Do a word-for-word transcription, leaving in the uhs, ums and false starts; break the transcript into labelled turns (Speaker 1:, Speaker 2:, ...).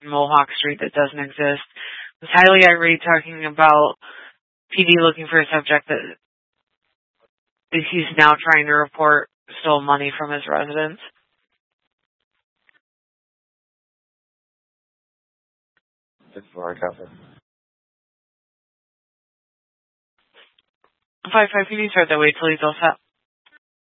Speaker 1: Mohawk Street that doesn't exist, was highly irate talking about P D looking for a subject that he's now trying to report stole money from his residence.
Speaker 2: Before I cover.
Speaker 1: five five P D start that way till he's all set.